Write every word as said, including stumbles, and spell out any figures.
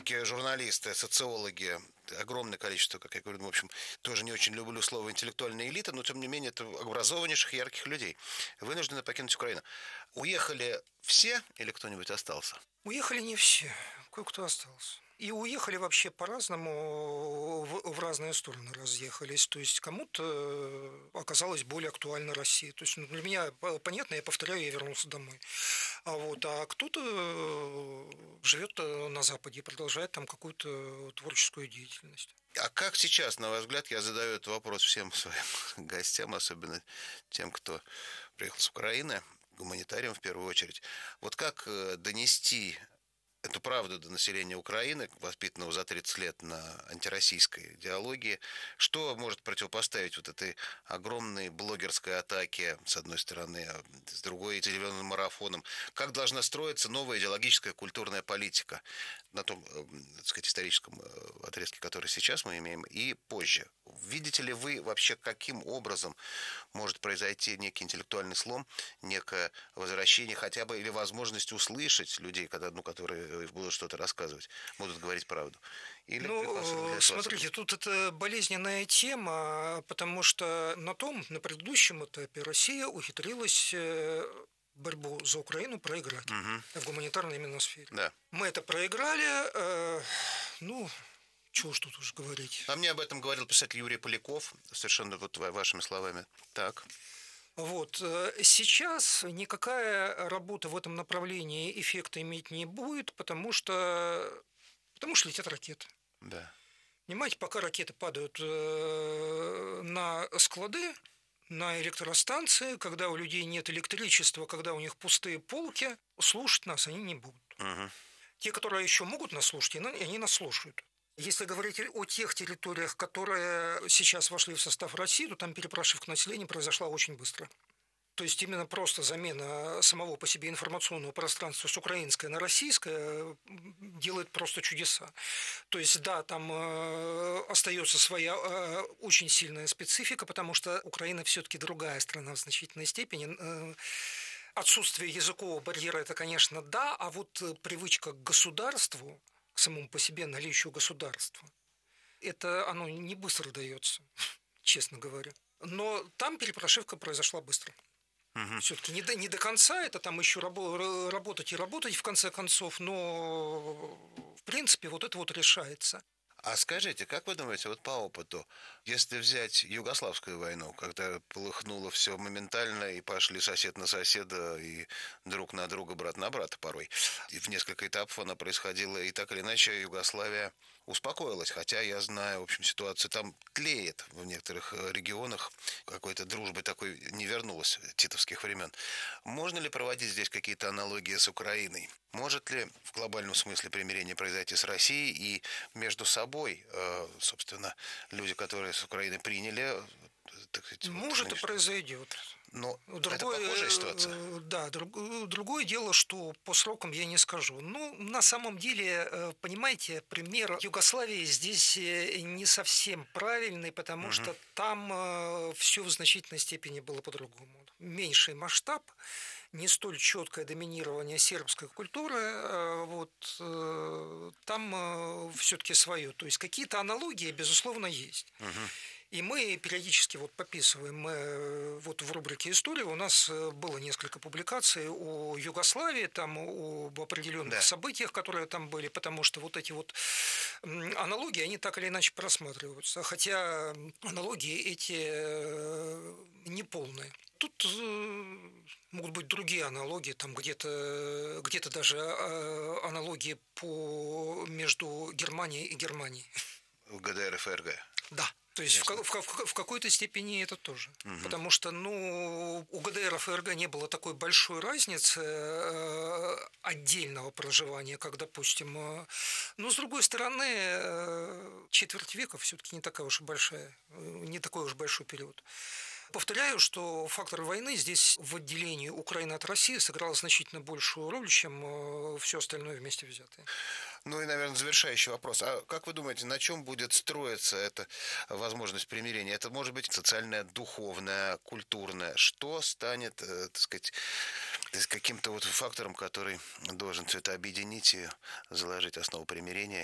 историки, журналисты, социологи, огромное количество, как я говорю, в общем, тоже не очень люблю слово интеллектуальная элита, но тем не менее это образованнейших, ярких людей, вынуждены покинуть Украину. Уехали все или кто-нибудь остался? Уехали не все, кое-кто остался. И уехали вообще по-разному, в, в разные стороны разъехались. То есть кому-то оказалась более актуальна Россия. То есть ну, для меня понятно, я повторяю, я вернулся домой. А, вот, а кто-то живет на Западе и продолжает там какую-то творческую деятельность. А как сейчас, на ваш взгляд, я задаю этот вопрос всем своим гостям, особенно тем, кто приехал с Украины, гуманитариям в первую очередь, вот как донести эту правду до населения Украины, воспитанного за тридцать лет на антироссийской идеологии, что может противопоставить вот этой огромной блогерской атаке, с одной стороны, а с другой телевизионным марафоном? Как должна строиться новая идеологическая культурная политика на том, так сказать, историческом отрезке, который сейчас мы имеем, и позже? Видите ли вы вообще, каким образом может произойти некий интеллектуальный слом, некое возвращение хотя бы или возможность услышать людей, когда, ну, которые будут что-то рассказывать, будут говорить правду? Или ну, смотрите, тут это болезненная тема, потому что на том, на предыдущем этапе Россия ухитрилась борьбу за Украину проиграть угу. в гуманитарной именно сфере. Да. Мы это проиграли, э, ну, чего ж тут уж говорить. А мне об этом говорил писатель Юрий Поляков, совершенно вот вашими словами. Так. Вот. Сейчас никакая работа в этом направлении эффекта иметь не будет, потому что, потому что летят ракеты. Да. Понимаете, пока ракеты падают на склады, на электростанции, когда у людей нет электричества, когда у них пустые полки, слушать нас они не будут. Угу. Те, которые еще могут нас слушать, они нас слушают. Если говорить о тех территориях, которые сейчас вошли в состав России, то там перепрошивка населения произошла очень быстро. То есть именно просто замена самого по себе информационного пространства с украинское на российское делает просто чудеса. То есть да, там остается своя очень сильная специфика, потому что Украина все-таки другая страна в значительной степени. Отсутствие языкового барьера – это, конечно, да, а вот привычка к государству, к самому по себе наличию государства, это оно не быстро дается, честно говоря. Но там перепрошивка произошла быстро. Угу. Все-таки не до, не до конца, это там еще рабо- работать и работать в конце концов, но в принципе вот это вот решается. А скажите, как вы думаете, вот по опыту, если взять Югославскую войну, когда полыхнуло все моментально и пошли сосед на соседа и друг на друга, брат на брата порой, и в несколько этапов она происходила, и так или иначе Югославия успокоилась, хотя я знаю, в общем, ситуация там тлеет в некоторых регионах, какой-то дружбы такой не вернулась титовских времен. Можно ли проводить здесь какие-то аналогии с Украиной? Может ли в глобальном смысле примирение произойти с Россией и между собой, собственно, люди, которые с Украины приняли, так сказать... Может, вот, и произойдет. Но другое, это похожая ситуация? Да, друг, другое дело, что по срокам я не скажу. Ну, на самом деле, понимаете, пример Югославии здесь не совсем правильный, потому угу. что там все в значительной степени было по-другому. Меньший масштаб, не столь четкое доминирование сербской культуры, вот там все-таки свое. То есть какие-то аналогии, безусловно, есть. Угу. И мы периодически вот пописываем, мы, вот в рубрике «История» у нас было несколько публикаций о Югославии, там, об определенных да. событиях, которые там были, потому что вот эти вот аналогии, они так или иначе просматриваются, хотя аналогии эти неполные. Тут могут быть другие аналогии, там где-то, где-то даже аналогии по, между Германией и Германией. ГДР и ФРГ. Да. То есть в, в, в какой-то степени это тоже. Угу. Потому что ну, у ГДР и ФРГ не было такой большой разницы э, отдельного проживания, как, допустим. Э, но, с другой стороны, э, четверть века все-таки не такая уж и большая, не такой уж большой период. Повторяю, что фактор войны здесь в отделении Украины от России сыграл значительно большую роль, чем все остальное вместе взятое. Ну и, наверное, завершающий вопрос. А как вы думаете, на чем будет строиться эта возможность примирения? Это может быть социальное, духовное, культурное. Что станет, так сказать, каким-то вот фактором, который должен все это объединить и заложить основу примирения